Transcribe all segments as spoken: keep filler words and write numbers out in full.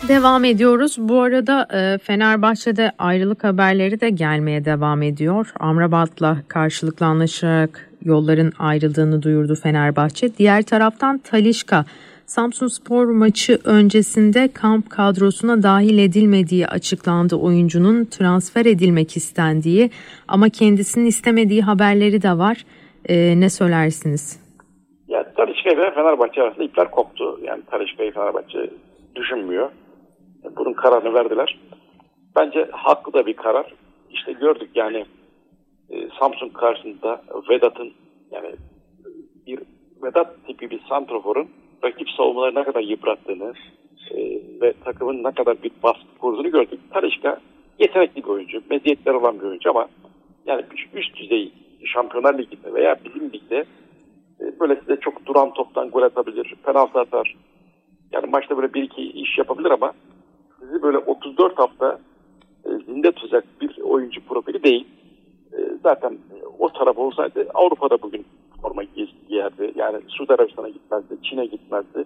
Devam ediyoruz. Bu arada e, Fenerbahçe'de ayrılık haberleri de gelmeye devam ediyor. Amrabat'la karşılıklı anlaşarak yolların ayrıldığını duyurdu Fenerbahçe. Diğer taraftan Talisca, Samsunspor maçı öncesinde kamp kadrosuna dahil edilmediği açıklandı. Oyuncunun transfer edilmek istendiği ama kendisinin istemediği haberleri de var. E, ne söylersiniz? Ya Talisca ile Fenerbahçe arasında ipler koptu. Yani Talisca'yı Fenerbahçe düşünmüyor. Bunun kararını verdiler. Bence haklı da bir karar. İşte gördük yani e, Samsun karşısında Vedat'ın yani bir Vedat tipi bir santroforun rakip savunmaları ne kadar yıprattığını e, ve takımın ne kadar bir baskı kurduğunu gördük. Talisca yetenekli bir oyuncu, meziyetler olan bir oyuncu ama yani üst düzey Şampiyonlar Ligi'nde veya bizim ligde e, böyle size çok duran toptan gol atabilir, penaltı atar. Yani maçta böyle bir iki iş yapabilir ama sizi böyle otuz dört hafta e, zinde tutacak bir oyuncu profili değil. E, zaten e, o taraf olsaydı Avrupa'da bugün forma giyerdi. Yani Suudi Arabistan'a gitmezdi, Çin'e gitmezdi.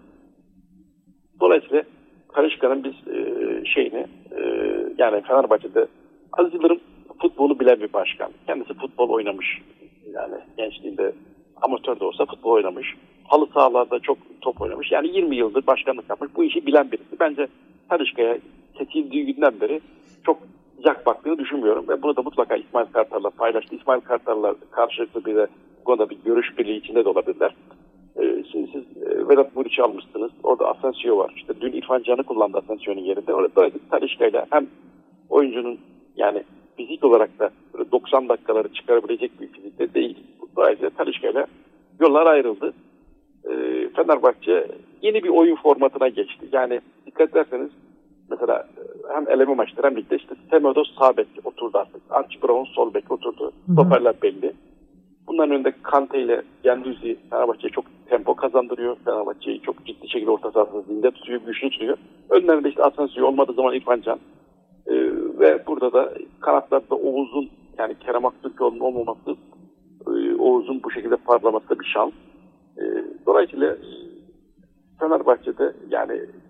Dolayısıyla Talisca'nın biz e, şeyini e, yani Fenerbahçe'de Aziz Yıldırım futbolu bilen bir başkan. Kendisi futbol oynamış. Yani gençliğinde amatör de olsa futbol oynamış. Halı sahalarda çok top oynamış. Yani yirmi yıldır başkanlık yapmış. Bu işi bilen birisi. Bence Talisca'ya seçildiği günden beri çok sıcak baktığını düşünmüyorum. Ve bunu da mutlaka İsmail Kartal'la paylaştı. İsmail Kartal'la karşılıklı bir de bu konuda bir görüş birliği içinde de olabilirler. Ee, şimdi siz e, Vedat Muriç'i almışsınız. Orada Asensio var. İşte dün İrfan Can'ı kullandı Asensio'nun yerinde. Orada Talisca'yla hem oyuncunun yani fizik olarak da böyle doksan dakikaları çıkarabilecek bir fizikte değil. Dolayısıyla Talisca'yla yollar ayrıldı. Ee, Fenerbahçe yeni bir oyun formatına geçti. Yani dikkat ederseniz mesela hem eleme maçları hem ligde işte Semedo sağ bek oturdu artık. Archie Brown sol bek oturdu. Stoperler belli. Bunların önünde Kante ile Gendouzi Fenerbahçe'ye çok tempo kazandırıyor. Fenerbahçe'yi çok ciddi şekilde orta sahasında zinde tutuyor, güçlü tutuyor. Önlerinde işte Asensio olmadığı zaman İrfan Can. Ee, ve burada da kanatlarda Oğuz'un yani Kerem Aktürkoğlu'nun olmaması e, Oğuz'un bu şekilde parlaması da bir şans. E, dolayısıyla Fenerbahçe'de yani